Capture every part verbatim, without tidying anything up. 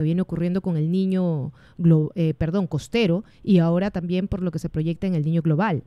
viene ocurriendo con el niño, glo, eh, perdón, costero, y ahora también por lo que se proyecta en el niño global.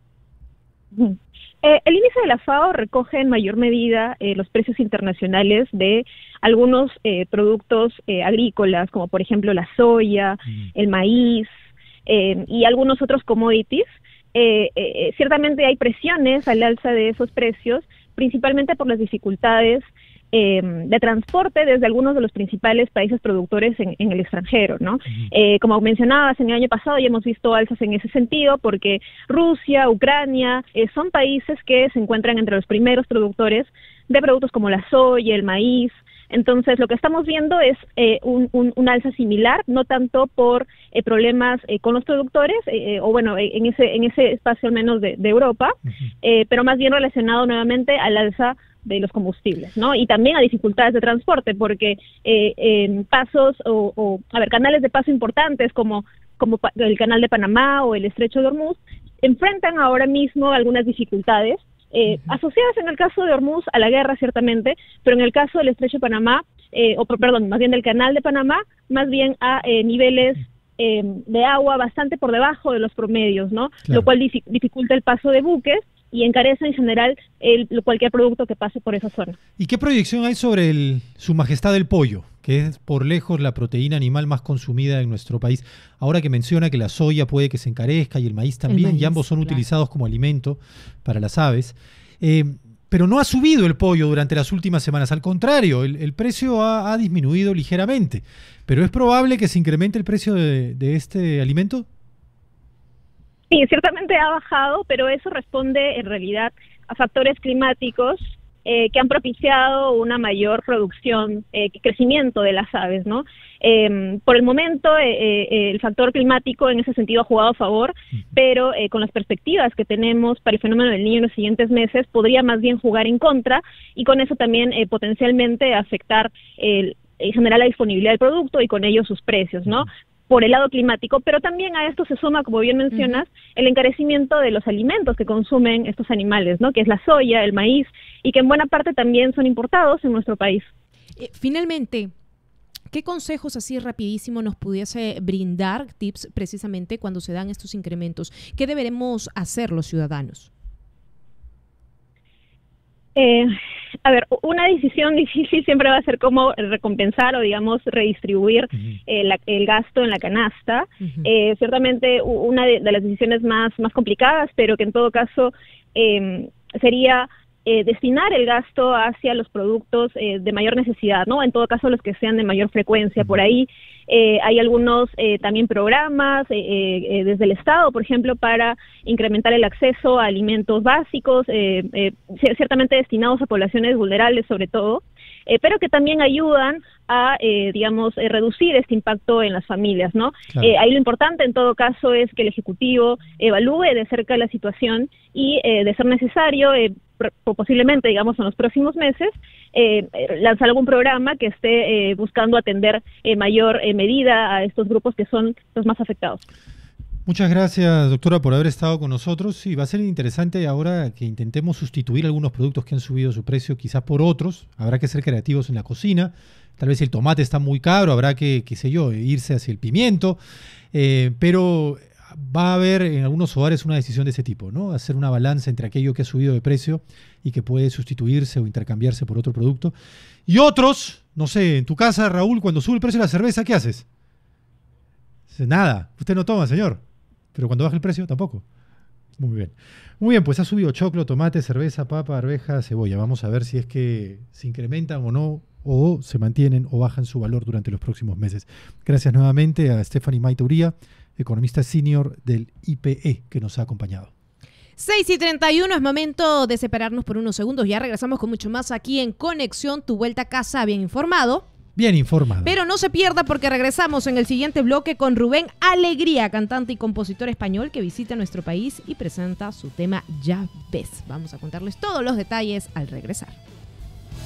Eh, el índice de la FAO recoge en mayor medida eh, los precios internacionales de algunos eh, productos eh, agrícolas, como por ejemplo la soya, mm. el maíz eh, y algunos otros commodities. Eh, eh, ciertamente hay presiones al alza de esos precios, principalmente por las dificultades eh, de transporte desde algunos de los principales países productores en, en el extranjero, ¿no? Uh-huh. Eh, como mencionabas, en el año pasado ya hemos visto alzas en ese sentido, porque Rusia, Ucrania, eh, son países que se encuentran entre los primeros productores de productos como la soya, el maíz. Entonces, lo que estamos viendo es eh, un, un, un alza similar, no tanto por eh, problemas eh, con los productores, eh, o bueno, en ese en ese espacio al menos de, de Europa, uh-huh. eh, pero más bien relacionado nuevamente al alza de los combustibles, ¿no? Y también a dificultades de transporte, porque eh, eh, pasos o, o, a ver, canales de paso importantes como, como el canal de Panamá o el estrecho de Hormuz, enfrentan ahora mismo algunas dificultades, Eh, uh-huh. asociadas en el caso de Hormuz a la guerra ciertamente, pero en el caso del estrecho de Panamá, eh, o perdón, más bien del canal de Panamá, más bien a eh, niveles eh, de agua bastante por debajo de los promedios, ¿no? Claro. Lo cual dif- dificulta el paso de buques y encarece en general el, cualquier producto que pase por esa zona. ¿Y qué proyección hay sobre el, su majestad el pollo, que es por lejos la proteína animal más consumida en nuestro país? Ahora que menciona que la soya puede que se encarezca y el maíz también, el maíz, y ambos son claro. utilizados como alimento para las aves, eh, pero no ha subido el pollo durante las últimas semanas, al contrario, el, el precio ha, ha disminuido ligeramente, pero ¿es probable que se incremente el precio de, de este alimento? Sí, ciertamente ha bajado, pero eso responde en realidad a factores climáticos eh, que han propiciado una mayor producción, eh, crecimiento de las aves, ¿no? Eh, por el momento, eh, eh, el factor climático en ese sentido ha jugado a favor, pero eh, con las perspectivas que tenemos para el fenómeno del Niño en los siguientes meses, podría más bien jugar en contra y con eso también eh, potencialmente afectar el, en general la disponibilidad del producto y con ello sus precios, ¿no? Por el lado climático, pero también a esto se suma, como bien mencionas, uh-huh. el encarecimiento de los alimentos que consumen estos animales, ¿no? Que es la soya, el maíz, y que en buena parte también son importados en nuestro país. Eh, finalmente, ¿qué consejos así rapidísimo nos pudiese brindar, tips precisamente cuando se dan estos incrementos? ¿Qué deberemos hacer los ciudadanos? Eh, a ver, una decisión difícil siempre va a ser cómo recompensar o, digamos, redistribuir uh-huh. eh, la, el gasto en la canasta. Uh-huh. Eh, ciertamente una de, de las decisiones más, más complicadas, pero que en todo caso eh, sería eh, destinar el gasto hacia los productos eh, de mayor necesidad, ¿no? En todo caso, los que sean de mayor frecuencia. Uh-huh. Por ahí eh, hay algunos eh, también programas eh, eh, desde el Estado, por ejemplo, para incrementar el acceso a alimentos básicos, eh, eh, ciertamente destinados a poblaciones vulnerables sobre todo, eh, pero que también ayudan a, eh, digamos, eh, reducir este impacto en las familias, ¿no? Claro. Eh, ahí lo importante en todo caso es que el Ejecutivo evalúe de cerca la situación y, eh, de ser necesario, eh, posiblemente, digamos, en los próximos meses, eh, lanzar algún programa que esté eh, buscando atender en eh, mayor eh, medida a estos grupos que son los más afectados. Muchas gracias, doctora, por haber estado con nosotros. Sí, va a ser interesante ahora que intentemos sustituir algunos productos que han subido su precio quizás por otros. Habrá que ser creativos en la cocina. Tal vez el tomate está muy caro, habrá que, qué sé yo, irse hacia el pimiento. Eh, pero va a haber en algunos hogares una decisión de ese tipo, ¿no? Hacer una balanza entre aquello que ha subido de precio y que puede sustituirse o intercambiarse por otro producto. Y otros, no sé, en tu casa, Raúl, cuando sube el precio de la cerveza, ¿qué haces? Nada, usted no toma, señor. Pero cuando baja el precio, tampoco. Muy bien. Muy bien, pues ha subido choclo, tomate, cerveza, papa, arveja, cebolla. Vamos a ver si es que se incrementan o no, o se mantienen o bajan su valor durante los próximos meses. Gracias nuevamente a Stephanie Maite Uría, economista senior del I P E, que nos ha acompañado. seis y treinta y uno, es momento de separarnos por unos segundos. Ya regresamos con mucho más aquí en Conexión, tu vuelta a casa bien informado. Bien informado. Pero no se pierda porque regresamos en el siguiente bloque con Rubén Alegría, cantante y compositor español que visita nuestro país y presenta su tema Ya Ves. Vamos a contarles todos los detalles al regresar.